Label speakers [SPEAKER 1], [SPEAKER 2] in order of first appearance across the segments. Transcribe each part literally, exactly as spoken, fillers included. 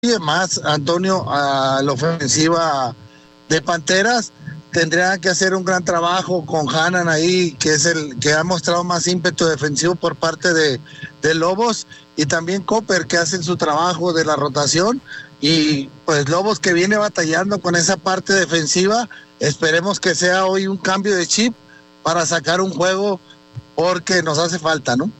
[SPEAKER 1] Y además, Antonio, a la ofensiva de Panteras tendrían que hacer un gran trabajo con Hanan ahí, que es el que ha mostrado más ímpetu defensivo por parte de, de Lobos, y también Copper, que hacen su trabajo de la rotación, y pues Lobos que viene batallando con esa parte defensiva. Esperemos que sea hoy un cambio de chip para sacar un juego, porque nos hace falta, ¿no?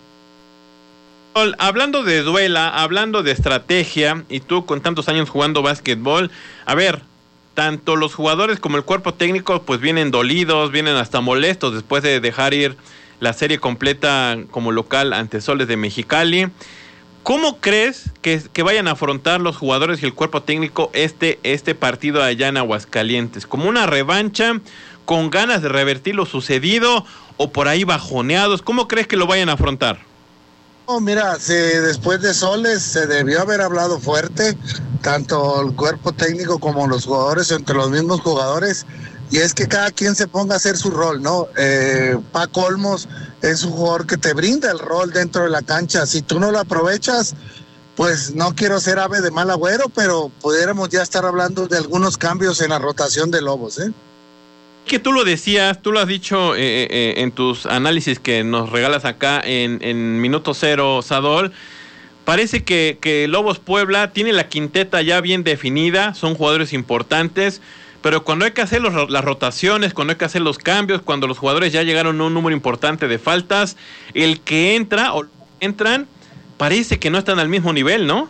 [SPEAKER 2] Hablando de duela, hablando de estrategia, y tú con tantos años jugando básquetbol, a ver, tanto los jugadores como el cuerpo técnico pues vienen dolidos, vienen hasta molestos después de dejar ir la serie completa como local ante Soles de Mexicali. ¿Cómo crees que, que vayan a afrontar los jugadores y el cuerpo técnico este, este partido allá en Aguascalientes? ¿Como una revancha, con ganas de revertir lo sucedido, o por ahí bajoneados? ¿Cómo crees que lo vayan a afrontar?
[SPEAKER 1] No, mira, si después de Soles se debió haber hablado fuerte, tanto el cuerpo técnico como los jugadores, entre los mismos jugadores, y es que cada quien se ponga a hacer su rol, ¿no? Eh, Paco Olmos es un jugador que te brinda el rol dentro de la cancha. Si tú no lo aprovechas, pues no quiero ser ave de mal agüero, pero pudiéramos ya estar hablando de algunos cambios en la rotación de Lobos, ¿eh?
[SPEAKER 2] Que tú lo decías, tú lo has dicho eh, eh, en tus análisis que nos regalas acá en, en Minuto Cero, Sadol. Parece que, que Lobos Puebla tiene la quinteta ya bien definida, son jugadores importantes, pero cuando hay que hacer los, las rotaciones, cuando hay que hacer los cambios, cuando los jugadores ya llegaron a un número importante de faltas, el que entra o entran parece que no están al mismo nivel, ¿no?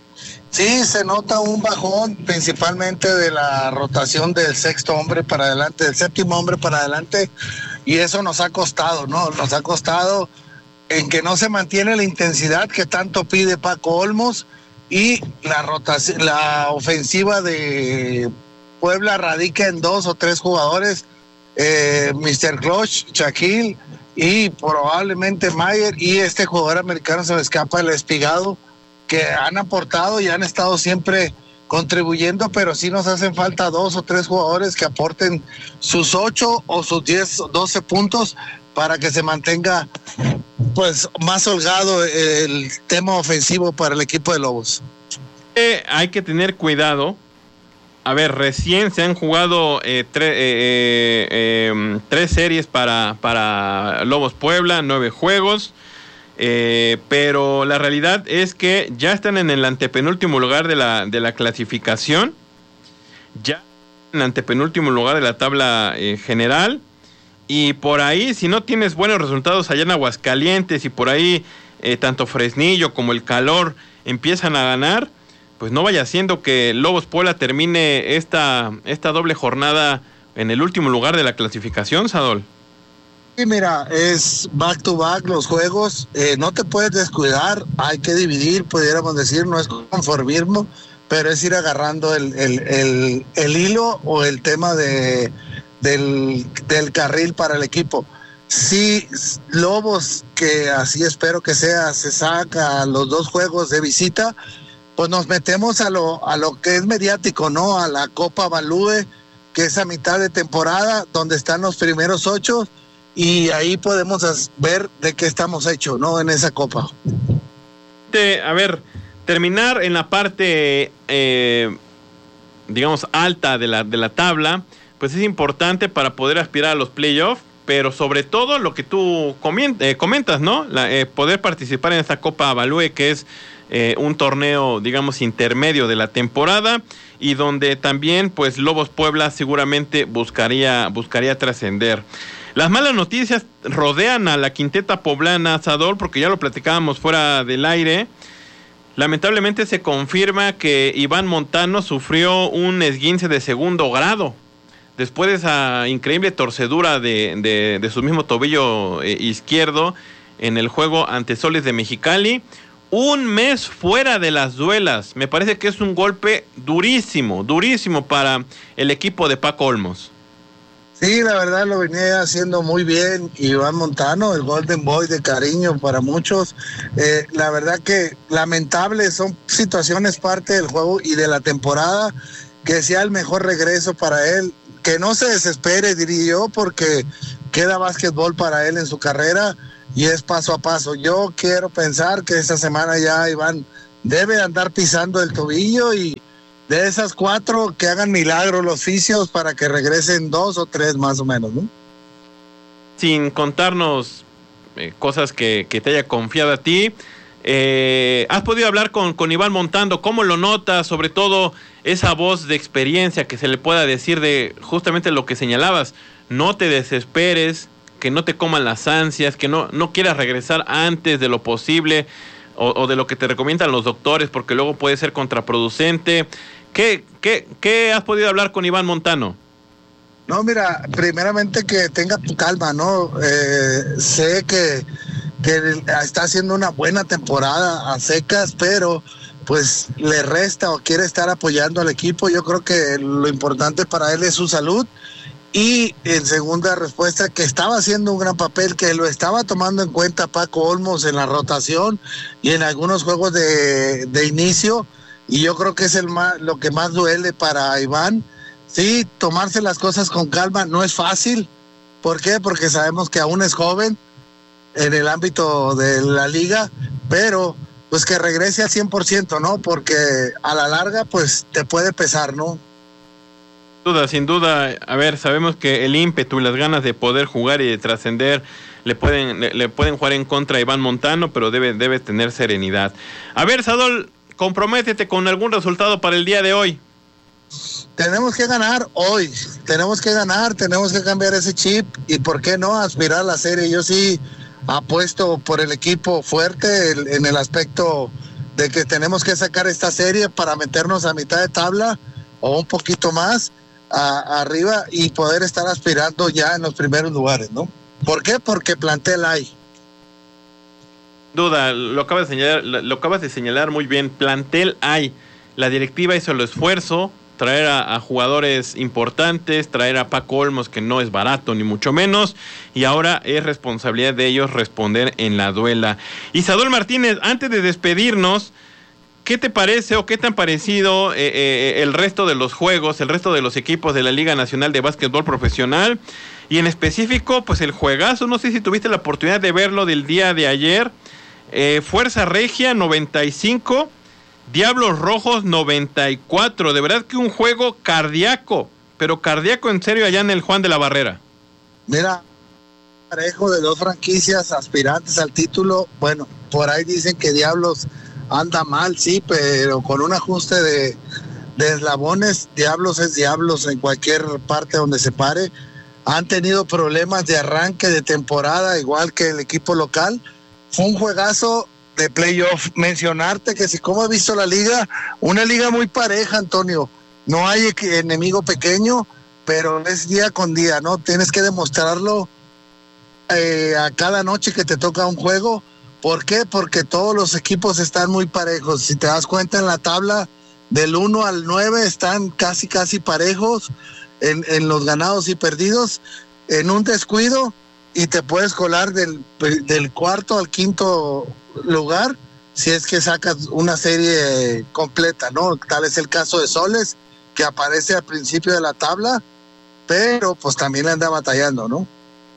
[SPEAKER 1] Sí, se nota un bajón, principalmente de la rotación del sexto hombre para adelante, del séptimo hombre para adelante, y eso nos ha costado, ¿no? Nos ha costado en que no se mantiene la intensidad que tanto pide Paco Olmos, y la rotación, la ofensiva de Puebla radica en dos o tres jugadores, eh, mister Clutch, Shaquille y probablemente Mayer, y este jugador americano se me escapa, el Espigado, que han aportado y han estado siempre contribuyendo, pero sí nos hacen falta dos o tres jugadores que aporten sus ocho o sus diez, doce puntos para que se mantenga pues más holgado el tema ofensivo para el equipo de Lobos.
[SPEAKER 2] Eh, hay que tener cuidado. A ver, recién se han jugado eh, tre- eh, eh, tres series para, para Lobos Puebla, nueve juegos. Eh, pero la realidad es que ya están en el antepenúltimo lugar de la, de la clasificación, ya en el antepenúltimo lugar de la tabla eh, general, y por ahí, si no tienes buenos resultados allá en Aguascalientes, y por ahí eh, tanto Fresnillo como el Calor empiezan a ganar, pues no vaya siendo que Lobos Puebla termine esta, esta doble jornada en el último lugar de la clasificación, Sadol.
[SPEAKER 1] Sí, mira, es back to back los juegos, eh, no te puedes descuidar, hay que dividir, pudiéramos decir, no es conformismo, pero es ir agarrando el, el, el, el hilo o el tema de, del, del carril para el equipo. Si Lobos, que así espero que sea, se saca los dos juegos de visita, pues nos metemos a lo, a lo que es mediático, ¿no? A la Copa Balúe, que es a mitad de temporada, donde están los primeros ocho, y ahí podemos ver de qué estamos hechos, ¿no? En esa copa.
[SPEAKER 2] De, a ver, terminar en la parte, eh, digamos, alta de la, de la tabla, pues es importante para poder aspirar a los playoffs, pero sobre todo lo que tú comient, eh, comentas, ¿no? La, eh, poder participar en esta Copa Balúe, que es eh, un torneo, digamos, intermedio de la temporada, y donde también, pues, Lobos Puebla seguramente buscaría, buscaría trascender. Las malas noticias rodean a la quinteta poblana, Sadol, porque ya lo platicábamos fuera del aire. Lamentablemente se confirma que Iván Montano sufrió un esguince de segundo grado después de esa increíble torcedura de, de, de su mismo tobillo eh, izquierdo en el juego ante Soles de Mexicali. Un mes fuera de las duelas. Me parece que es un golpe durísimo, durísimo para el equipo de Paco Olmos.
[SPEAKER 1] Sí, la verdad lo venía haciendo muy bien Iván Montano, el Golden Boy de cariño para muchos. Eh, la verdad que lamentable, son situaciones parte del juego y de la temporada, que sea el mejor regreso para él, que no se desespere, diría yo, porque queda básquetbol para él en su carrera y es paso a paso. Yo quiero pensar que esta semana ya Iván debe andar pisando el tobillo, y de esas cuatro que hagan milagros los fisios para que regresen dos o tres más o menos, ¿no?
[SPEAKER 2] Sin contarnos eh, cosas que, que te haya confiado a ti, eh, ¿has podido hablar con, con Iván Montando? ¿Cómo lo notas? Sobre todo esa voz de experiencia que se le pueda decir de justamente lo que señalabas, no te desesperes, que no te coman las ansias, que no, no quieras regresar antes de lo posible o, o de lo que te recomiendan los doctores, porque luego puede ser contraproducente. ¿Qué, qué, qué has podido hablar con Iván Montano?
[SPEAKER 1] No, mira, primeramente que tenga tu calma, ¿no? Eh, sé que, que está haciendo una buena temporada a secas, pero pues le resta o quiere estar apoyando al equipo. Yo creo que lo importante para él es su salud. Y en segunda respuesta, que estaba haciendo un gran papel, que lo estaba tomando en cuenta Paco Olmos en la rotación y en algunos juegos de, de inicio, y yo creo que es el más, lo que más duele para Iván. Sí, tomarse las cosas con calma no es fácil. ¿Por qué? Porque sabemos que aún es joven en el ámbito de la liga, pero pues que regrese al cien por ciento, ¿no? Porque a la larga pues te puede pesar, ¿no?
[SPEAKER 2] Sin duda, sin duda. A ver, sabemos que el ímpetu y las ganas de poder jugar y de trascender le pueden, le, le pueden jugar en contra a Iván Montano, pero debe, debe tener serenidad. A ver, Sadol, comprométete con algún resultado para el día de hoy.
[SPEAKER 1] Tenemos que ganar hoy, tenemos que ganar, tenemos que cambiar ese chip y por qué no aspirar a la serie. Yo sí apuesto por el equipo fuerte el, en el aspecto de que tenemos que sacar esta serie para meternos a mitad de tabla o un poquito más a, arriba y poder estar aspirando ya en los primeros lugares, ¿no? ¿Por qué? Porque plantel hay.
[SPEAKER 2] Duda, lo acabas de señalar, lo acabas de señalar muy bien, plantel hay. La directiva hizo el esfuerzo, traer a, a jugadores importantes, traer a Paco Olmos, que no es barato ni mucho menos, y ahora es responsabilidad de ellos responder en la duela. Isadol Martínez, antes de despedirnos, ¿qué te parece o qué te han parecido eh, eh, el resto de los juegos, el resto de los equipos de la Liga Nacional de Básquetbol Profesional? Y en específico, pues el juegazo, no sé si tuviste la oportunidad de verlo del día de ayer, eh, Fuerza Regia noventa y cinco, Diablos Rojos noventa y cuatro, de verdad que un juego cardíaco, pero cardíaco en serio allá en el Juan de la Barrera.
[SPEAKER 1] Mira, parejo de dos franquicias aspirantes al título. Bueno, por ahí dicen que Diablos anda mal, sí, pero con un ajuste de, de eslabones, Diablos es Diablos en cualquier parte donde se pare. Han tenido problemas de arranque de temporada, igual que el equipo local. Fue un juegazo de playoff. Mencionarte que si como he visto la liga, una liga muy pareja, Antonio. No hay enemigo pequeño, pero es día con día, ¿no? Tienes que demostrarlo eh, a cada noche que te toca un juego. ¿Por qué? Porque todos los equipos están muy parejos. Si te das cuenta en la tabla, del uno al nueve están casi casi parejos en, en los ganados y perdidos. En un descuido y te puedes colar del, del cuarto al quinto lugar si es que sacas una serie completa, ¿no? Tal es el caso de Soles, que aparece al principio de la tabla, pero pues también le anda batallando, ¿no?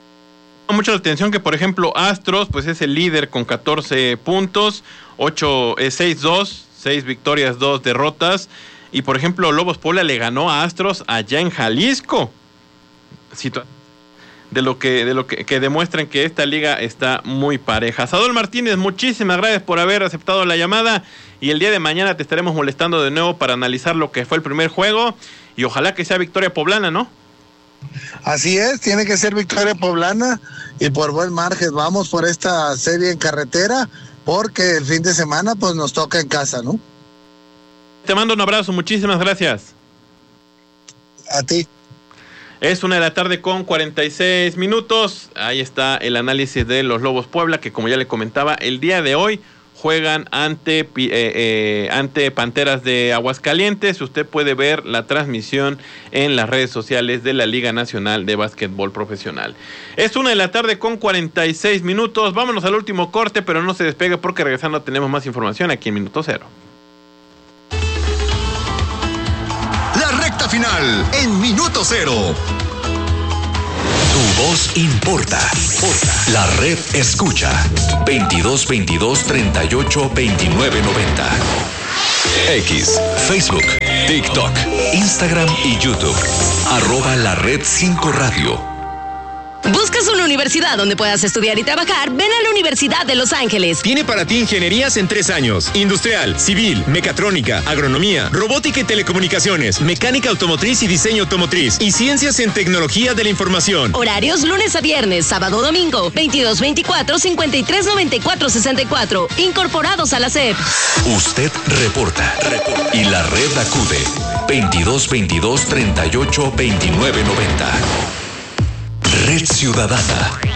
[SPEAKER 2] Mucha atención que, por ejemplo, Astros, pues es el líder con catorce puntos, ocho, eh, seis dos, seis victorias, dos derrotas, y por ejemplo, Lobos Puebla le ganó a Astros allá en Jalisco. Situ- de lo que de lo que, que demuestran que esta liga está muy pareja. Sadol Martínez, muchísimas gracias por haber aceptado la llamada, y el día de mañana te estaremos molestando de nuevo para analizar lo que fue el primer juego, y ojalá que sea victoria poblana, ¿no?
[SPEAKER 1] Así es, tiene que ser victoria poblana y por buen margen. Vamos por esta serie en carretera porque el fin de semana pues nos toca en casa, ¿no?
[SPEAKER 2] Te mando un abrazo, muchísimas gracias.
[SPEAKER 1] A ti.
[SPEAKER 2] Es una de la tarde con cuarenta y seis minutos. Ahí está el análisis de los Lobos Puebla, que como ya le comentaba, el día de hoy juegan ante, eh, eh, ante Panteras de Aguascalientes. Usted puede ver la transmisión en las redes sociales de la Liga Nacional de Básquetbol Profesional. Es una de la tarde con cuarenta y seis minutos. Vámonos al último corte, pero no se despegue porque regresando tenemos más información aquí en Minuto Cero.
[SPEAKER 3] La recta final en Minuto Cero. Tu voz importa. La red escucha. veintidós veintidós treinta y ocho veintinueve noventa. X, Facebook, TikTok, Instagram y YouTube. Arroba la red cinco radio.
[SPEAKER 4] ¿Buscas una universidad donde puedas estudiar y trabajar? Ven a la Universidad de Los Ángeles.
[SPEAKER 5] Tiene para ti ingenierías en tres años: industrial, civil, mecatrónica, agronomía, robótica y telecomunicaciones, mecánica automotriz y diseño automotriz, y ciencias en tecnología de la información.
[SPEAKER 4] Horarios lunes a viernes, sábado domingo, veintidós veinticuatro, cincuenta y tres noventa y cuatro sesenta y cuatro. Incorporados a la S E P.
[SPEAKER 3] Usted reporta. reporta. Y la red acude. veintidós veintidós treinta y ocho veintinueve noventa. Red Ciudadana.